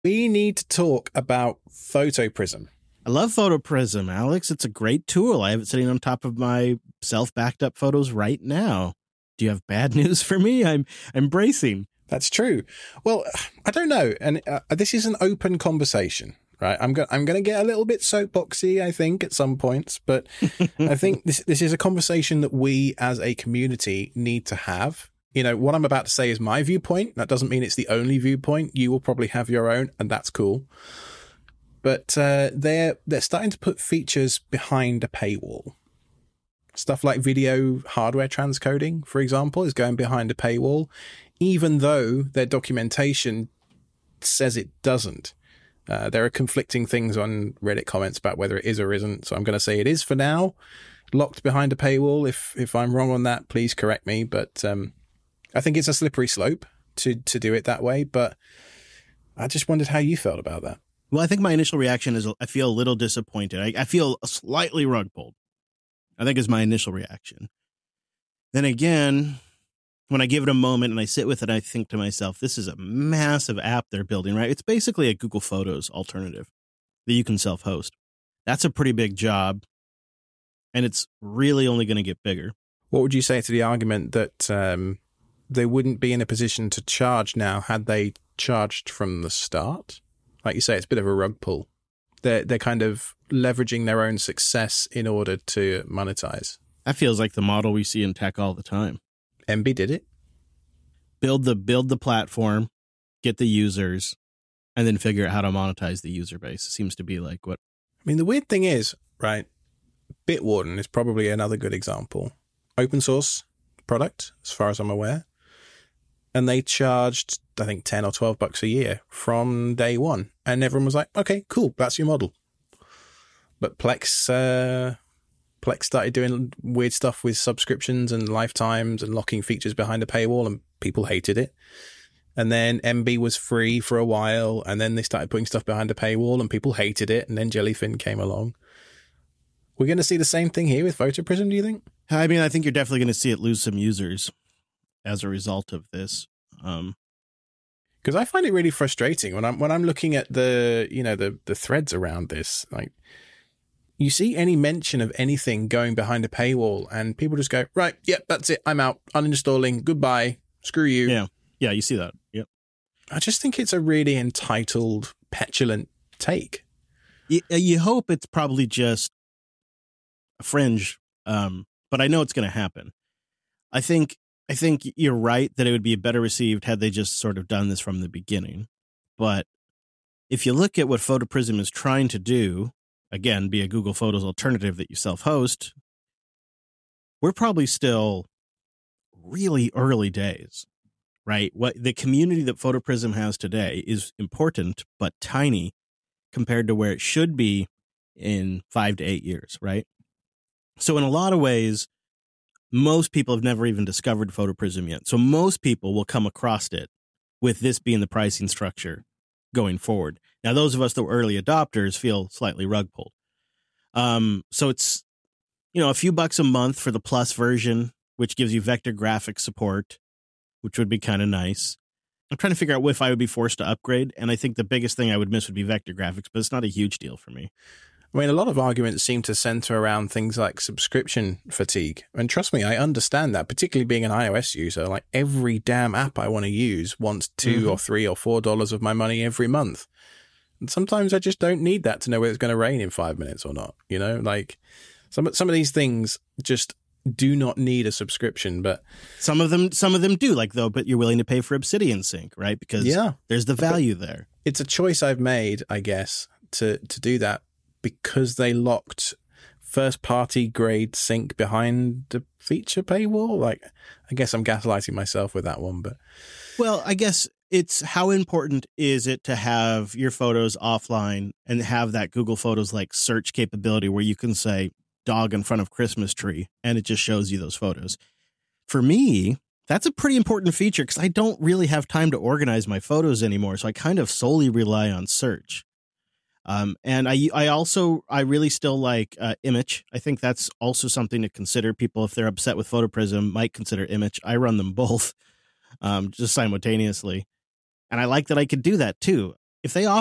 We need to talk about PhotoPrism. I love PhotoPrism, Alex. It's a great tool. I have it sitting on top of my self-backed up photos right now. Do you have bad news for me? I'm bracing. That's true. Well, I don't know. And this is an open conversation, right? I'm going to get a little bit soapboxy, I think, at some points. But I think this is a conversation that we as a community need to have. You know, what I'm about to say is my viewpoint. That doesn't mean it's the only viewpoint. You will probably have your own, and that's cool. But they're starting to put features behind a paywall. Stuff like video hardware transcoding, for example, is going behind a paywall, even though their documentation says it doesn't. There are conflicting things on Reddit comments about whether it is or isn't. So I'm going to say it is for now, locked behind a paywall. If I'm wrong on that, please correct me. But I think it's a slippery slope to do it that way. But I just wondered how you felt about that. Well, I think my initial reaction is I feel a little disappointed. I feel slightly rug pulled, I think is my initial reaction. Then again, when I give it a moment and I sit with it, I think to myself, this is a massive app they're building, right? It's basically a Google Photos alternative that you can self-host. That's a pretty big job, and it's really only going to get bigger. What would you say to the argument that they wouldn't be in a position to charge now had they charged from the start? Like you say, it's a bit of a rug pull. They're kind of leveraging their own success in order to monetize. That feels like the model we see in tech all the time. MB did it. Build the platform, get the users, and then figure out how to monetize the user base. It seems to be like what... I mean, the weird thing is, right, Bitwarden is probably another good example. Open source product, as far as I'm aware. And they charged, I think, $10 or $12 a year from day one. And everyone was like, okay, cool, that's your model. But Plex started doing weird stuff with subscriptions and lifetimes and locking features behind a paywall, and people hated it. And then MB was free for a while, and then they started putting stuff behind a paywall, and people hated it, and then Jellyfin came along. We're going to see the same thing here with PhotoPrism, do you think? I mean, I think you're definitely going to see it lose some users as a result of this. Because I find it really frustrating when I'm looking at the threads around this. Like, you see any mention of anything going behind a paywall, and people just go, right, yep, that's it, I'm out, uninstalling, goodbye, screw you. Yeah, you see that. Yep. I just think it's a really entitled, petulant take. You hope it's probably just a fringe, but I know it's going to happen. I think you're right that it would be better received had they just sort of done this from the beginning. But if you look at what PhotoPrism is trying to do, again, be a Google Photos alternative that you self-host, we're probably still really early days, right? What the community that PhotoPrism has today is important, but tiny compared to where it should be in 5 to 8 years, right? So in a lot of ways, most people have never even discovered PhotoPrism yet. So most people will come across it with this being the pricing structure going forward. Now, those of us that were early adopters feel slightly rug pulled. So it's, a few bucks a month for the plus version, which gives you vector graphics support, which would be kind of nice. I'm trying to figure out if I would be forced to upgrade. And I think the biggest thing I would miss would be vector graphics, but it's not a huge deal for me. I mean, a lot of arguments seem to center around things like subscription fatigue. And trust me, I understand that, particularly being an iOS user. Like, every damn app I want to use wants $2 or $3 or $4 of my money every month. And sometimes I just don't need that to know whether it's going to rain in 5 minutes or not. Like some of these things just do not need a subscription, but some of them do, but you're willing to pay for Obsidian Sync, right? Because there's the value there. It's a choice I've made, I guess, to do that, because they locked first-party grade sync behind the feature paywall. Like, I guess I'm gaslighting myself with that one, but... Well, I guess it's how important is it to have your photos offline and have that Google Photos like search capability where you can say dog in front of Christmas tree and it just shows you those photos. For me, that's a pretty important feature because I don't really have time to organize my photos anymore. So I kind of solely rely on search. And I really still like Image. I think that's also something to consider. People, if they're upset with PhotoPrism, might consider Image. I run them both just simultaneously. And I like that I could do that too. if they